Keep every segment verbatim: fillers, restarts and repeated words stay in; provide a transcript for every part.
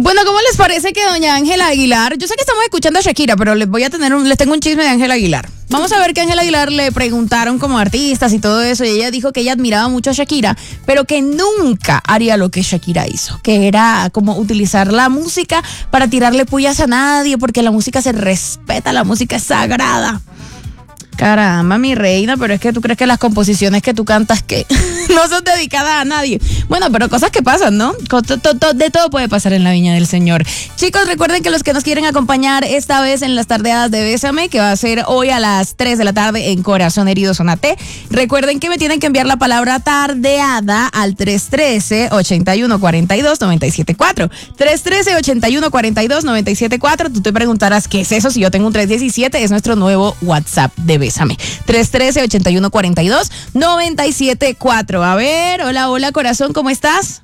Bueno, ¿cómo les parece que doña Ángela Aguilar, yo sé que estamos escuchando a Shakira, pero les voy a tener un, les tengo un chisme de Ángela Aguilar. Vamos a ver que a Ángela Aguilar le preguntaron como artistas y todo eso, y ella dijo que ella admiraba mucho a Shakira, pero que nunca haría lo que Shakira hizo, que era como utilizar la música para tirarle pullas a nadie, porque la música se respeta, la música es sagrada. Caramba, mi reina, pero es que tú crees que las composiciones que tú cantas que no son dedicadas a nadie. Bueno, pero cosas que pasan, ¿no? De todo puede pasar en la viña del Señor. Chicos, recuerden que los que nos quieren acompañar esta vez en las tardeadas de Bésame, que va a ser hoy a las tres de la tarde en Corazón Herido Zona T, recuerden que me tienen que enviar la palabra tardeada al tres uno tres, ocho uno cuatro dos, nueve siete cuatro. tres uno tres, ocho uno cuatro dos, nueve siete cuatro. Tú te preguntarás, ¿qué es eso? Si yo tengo un tres uno siete, es nuestro nuevo WhatsApp de Bésame. tres uno tres, ocho uno cuatro dos, nueve siete cuatro. A ver, hola, hola, corazón, ¿cómo estás?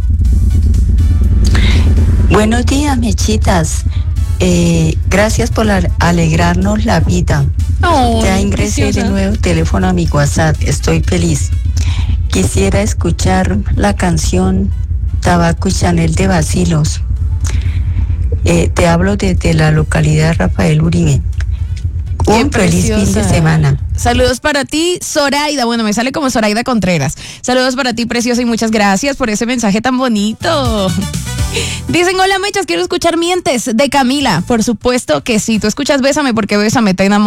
Buenos días, mechitas. Eh, gracias por la, alegrarnos la vida. Oh, ya ingresé preciosa. De nuevo teléfono a mi WhatsApp. Estoy feliz. Quisiera escuchar la canción Tabaco y Chanel de Bacilos. Eh, te hablo desde la localidad de Rafael Uribe. Un feliz fin de semana. Saludos para ti, Zoraida. Bueno, me sale como Zoraida Contreras. Saludos para ti, preciosa, y muchas gracias por ese mensaje tan bonito. Dicen, hola, mechas, quiero escuchar Mientes de Camila. Por supuesto que sí. Tú escuchas Bésame porque Bésame te enamora.